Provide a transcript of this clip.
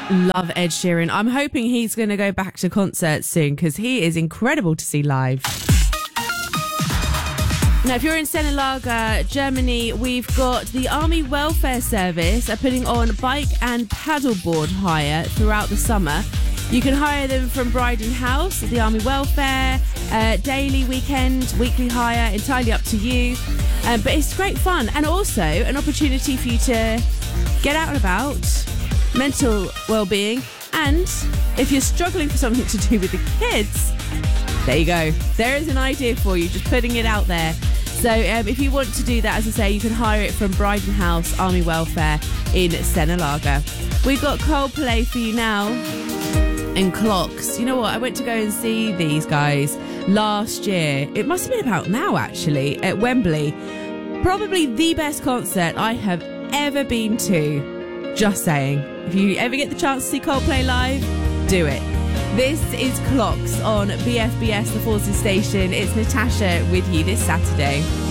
Love Ed Sheeran. I'm hoping he's going to go back to concerts soon because he is incredible to see live. Now, if you're in Sennelager, Germany, we've got the Army Welfare Service are putting on bike and paddleboard hire throughout the summer. You can hire them from Bryden House, the Army Welfare, daily, weekend, weekly hire, entirely up to you. But it's great fun and also an opportunity for you to get out and about, mental well-being, and if you're struggling for something to do with the kids, there you go. There is an idea for you, just putting it out there. So if you want to do that, as I say, you can hire it from Bryden House Army Welfare in Sennelager. We've got Coldplay for you now and Clocks. You know what? I went to go and see these guys last year. It must have been about now, actually, at Wembley. Probably the best concert I have ever been to. Just saying. If you ever get the chance to see Coldplay live, do it. This is Clocks on BFBS, the Forces Station. It's Natasha with you this Saturday.